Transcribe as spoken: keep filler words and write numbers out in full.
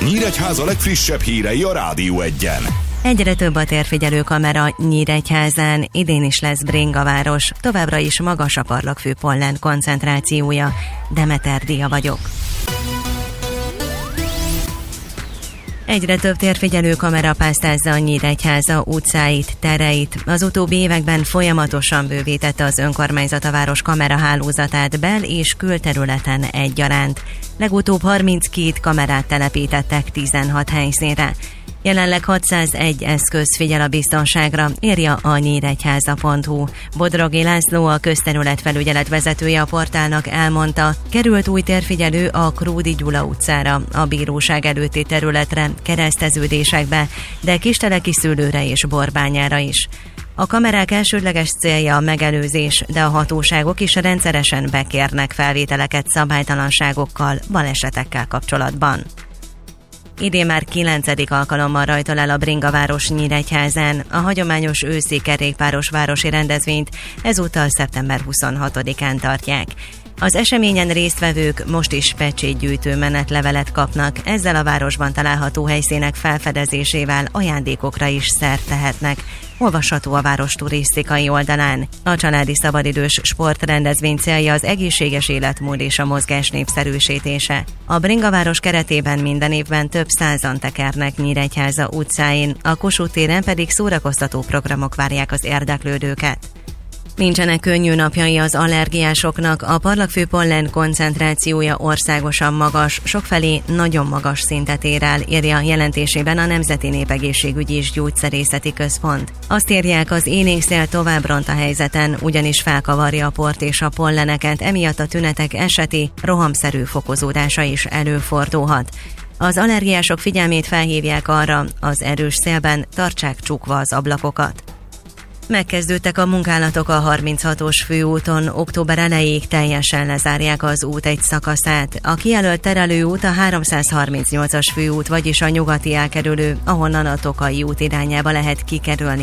Nyíregyháza legfrissebb hírei a Rádió Egyen. Egyre több a térfigyelő kamera Nyíregyházán, idén is lesz bringaváros, továbbra is magas a parlagfű pollen koncentrációja. Demeter Dia vagyok. Egyre több térfigyelő kamera pásztázza a Nyíregyháza utcáit, tereit. Az utóbbi években folyamatosan bővítette az önkormányzat a város kamerahálózatát bel- és külterületen egyaránt. Legutóbb harminckét kamerát telepítettek tizenhat helyszínre. Jelenleg hatszázegy eszköz figyel a biztonságra, írja a nyíregyháza pont hu. Bodrogi László, a közterületfelügyelet vezetője a portálnak elmondta, került új térfigyelő a Krúdi Gyula utcára, a bíróság előtti területre, kereszteződésekbe, de Kisteleki szőlőre és Borbányára is. A kamerák elsődleges célja a megelőzés, de a hatóságok is rendszeresen bekérnek felvételeket szabálytalanságokkal, balesetekkel kapcsolatban. Idén már kilencedik alkalommal rajtol el a bringaváros Nyíregyházán. A hagyományos őszi kerékpáros városi rendezvényt ezúttal szeptember huszonhatodikán tartják. Az eseményen résztvevők most is pecsétgyűjtő menetlevelet kapnak, ezzel a városban található helyszínek felfedezésével ajándékokra is szert tehetnek. Olvasható a város turisztikai oldalán. A családi szabadidős sportrendezvény célja az egészséges életmód és a mozgás népszerűsítése. A bringaváros keretében minden évben több százan tekernek Nyíregyháza utcáin, a Kossuth téren pedig szórakoztató programok várják az érdeklődőket. Nincsenek könnyű napjai az allergiásoknak, a parlagfű pollen koncentrációja országosan magas, sokfelé nagyon magas szintet ér el, írja jelentésében a Nemzeti Népegészségügyi és Gyógyszerészeti Központ. Azt írják, az élénkszél tovább ront a helyzeten, ugyanis felkavarja a port és a polleneket, emiatt a tünetek eseti, rohamszerű fokozódása is előfordulhat. Az allergiások figyelmét felhívják arra, az erős szélben tartsák csukva az ablakokat. Megkezdődtek a munkálatok a harminchatos főúton, október elejéig teljesen lezárják az út egy szakaszát. A kijelölt terelőút a háromszázharmincnyolcas főút, vagyis a nyugati elkerülő, ahonnan a Tokai út irányába lehet kikerülni